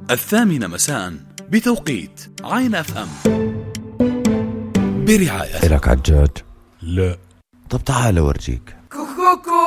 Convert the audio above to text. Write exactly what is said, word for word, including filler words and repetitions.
الثامنة مساء بتوقيت عين اف ام برعاية. إلك عجاج؟ لا. طب تعال أورجيك. كوكوكو